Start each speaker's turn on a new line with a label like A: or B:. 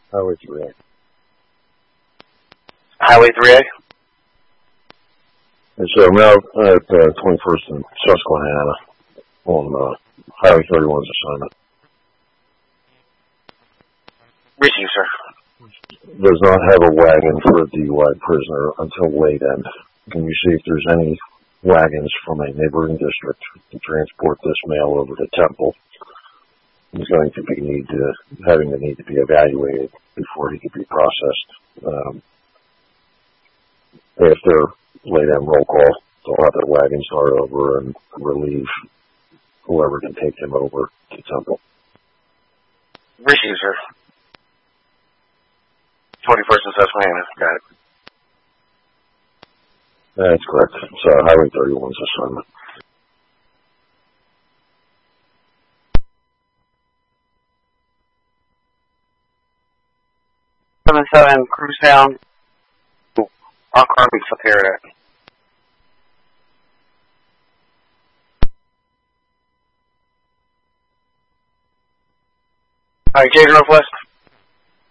A: Highway 3A.
B: Highway 3A?
A: And so I'm out at 21st and Susquehanna on Highway 31's assignment.
B: Received, sir.
A: Does not have a wagon for a DUI prisoner until late end. Can you see if there's any wagons from a neighboring district to transport this male over to Temple? He's going to be having the need to be evaluated before he could be processed. After late end roll call, they'll have that wagon start over and relieve whoever can take him over to Temple.
B: Received, sir. 21st and Susquehanna. Got it.
A: That's correct. It's Highway 31's assignment.
B: 77 cruise down. Our car meets up here at. Alright, Gator Northwest.